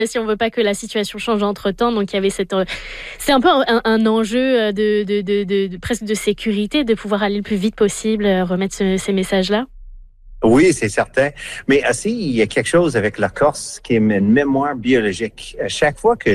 si on veut pas que la situation change entre-temps. Donc il y avait c'est un peu un enjeu de presque de sécurité, de pouvoir aller le plus vite possible, remettre ces messages-là. Oui, c'est certain. Mais aussi, il y a quelque chose avec la Corse qui est une mémoire biologique. Chaque fois que